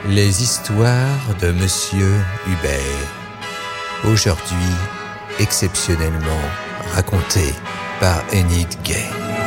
Les histoires de Monsieur Hubert. Aujourd'hui, exceptionnellement racontées par Enid Gay.